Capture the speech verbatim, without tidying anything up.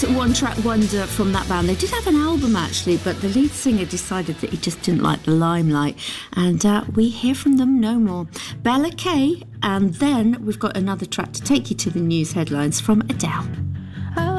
one-track wonder from that band. They did have an album, actually, but the lead singer decided that he just didn't like the limelight. And uh, we hear from them no more. Bella Kay, and then we've got another track to take you to the news headlines from Adele.